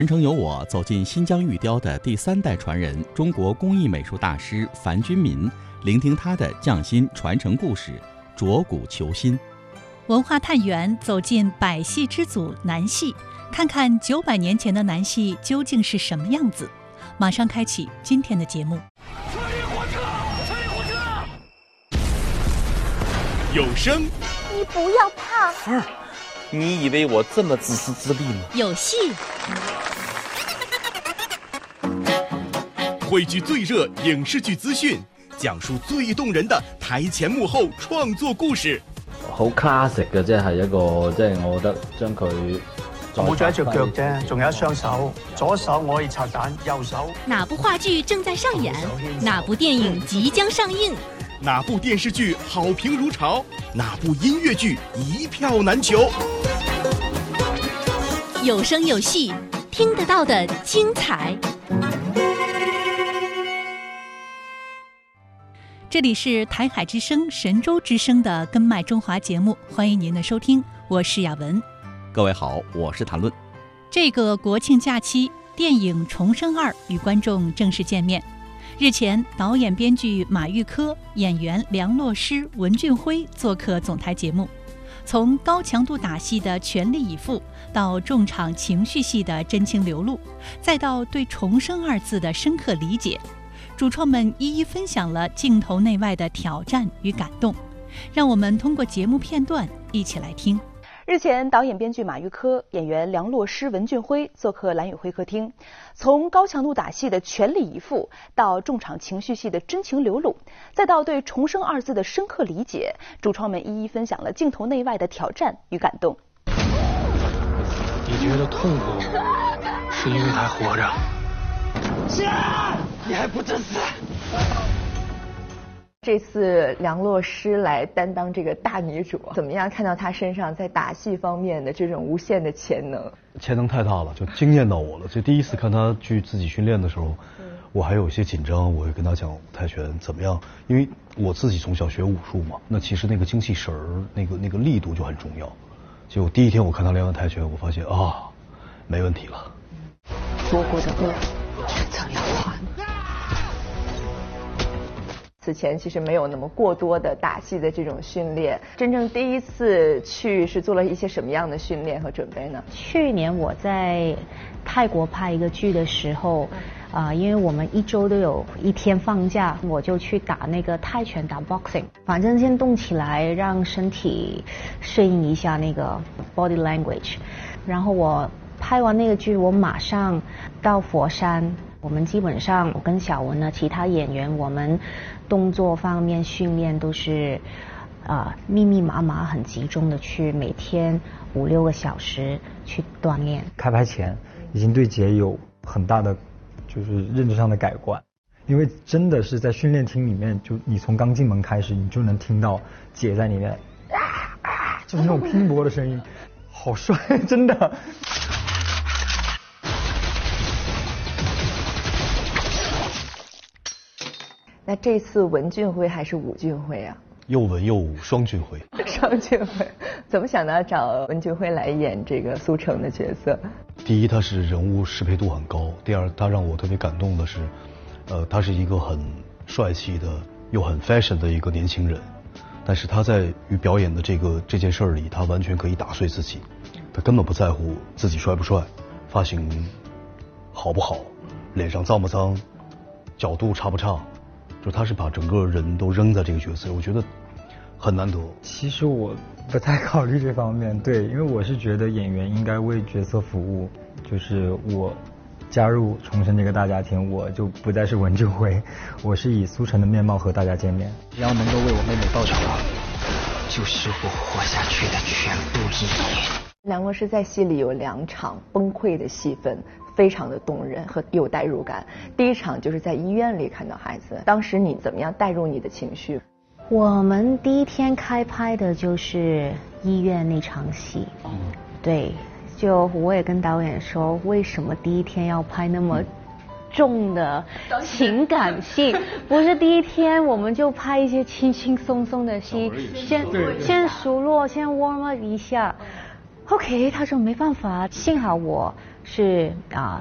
传承由我走进新疆玉雕的第3代传人，中国工艺美术大师樊君民，聆听他的匠心传承故事，着古求新。 文化探源走进百戏之祖南戏，看看900年前的南戏究竟是什么样子。马上开启今天的节目。 车里火车，车里火车。 有声， 你不要怕。 芬儿，你以为我这么自私自利吗？ 有戏， 汇聚最热影視劇資訊，講述最動人的台前幕後創作故事。 好 classic 嘅，即係一個，即係我覺得將佢冇咗一隻腳啫，仲有一雙手，左手我可以拆彈，右手。 哪部話劇正在上演？哪部電影即將上映？ 哪部電視劇好評如潮？哪部音樂劇一票難求？ 有聲有戲，聽得到的精彩。这里是台海之声、神州之声的根脉中华节目，欢迎您的收听，我是雅文。 各位好，我是谭论。 这个国庆假期，电影《重生2》与观众正式见面。日前，导演编剧马玉珂、演员梁洛施、文俊辉做客总台节目。从高强度打戏的全力以赴，到重场情绪戏的真情流露，再到对重生2字的深刻理解，主创们一一分享了镜头内外的挑战与感动。让我们通过节目片段一起来听。 日前，导演编剧马玉珂、演员梁洛施、文俊辉做客蓝宇会客厅，从高强度打戏的全力以赴，到重场情绪戏的真情流露，再到对重生2字的深刻理解，主创们一一分享了镜头内外的挑战与感动。 你觉得痛苦，是因为还活着？是啊，你还不真死？ 这次梁洛施来担当这个大女主，怎么样看到她身上在打戏方面的这种无限的潜能？ 潜能太大了，就惊艳到我了。就第一次看她去自己训练的时候，我还有一些紧张，我会跟她讲泰拳怎么样，因为我自己从小学武术嘛，那其实那个精气神儿，那个力度就很重要。结果第一天我看她练完泰拳，我发现啊，没问题了。 说过的恶，迟早要还。此前其实没有那么过多的打戏的这种训练，真正第一次去是做了一些什么样的训练和准备呢？ 去年我在泰国拍一个剧的时候，因为我们1周都有1天放假，我就去打那个泰拳，打 boxing， 反正先动起来，让身体适应一下那个 body language。然后我拍完那个剧，我马上到佛山。我们基本上，我跟小文呢，其他演员，我们动作方面训练都是密密麻麻、很集中的去每天5-6个小时去锻炼。 开拍前已经对姐有很大的就是认知上的改观，因为真的是在训练厅里面，就你从刚进门开始，你就能听到姐在里面就是那种拼搏的声音，好帅，真的。 那这次文俊辉还是武俊辉啊？ 又文又武，双俊辉。 双俊辉，怎么想到找文俊辉来演这个苏成的角色？ 第一，他是人物适配度很高；第二，他让我特别感动的是，他是一个很帅气的又很 fashion 的一个年轻人，但是他在于表演的这件事里，他完全可以打碎自己，他根本不在乎自己帅不帅，发型好不好，脸上脏不脏，角度差不差。就他是把整个人都扔在这个角色，我觉得很难得。 其实我不太考虑这方面，对，因为我是觉得演员应该为角色服务。就是我加入重生这个大家庭，我就不再是文俊辉，我是以苏成的面貌和大家见面。 只要能够为我妹妹报仇，就是我活下去的全部意义。 梁洛施在戏里有2场崩溃的戏份，非常的动人和有代入感。第一场就是在医院里看到孩子，当时你怎么样带入你的情绪？ 我们第一天开拍的就是医院那场戏，对，就我也跟导演说，为什么第一天要拍那么重的情感戏？不是第一天我们就拍一些轻轻松松的戏，先熟络，先 warm up 一下。OK， 他说没办法，幸好我是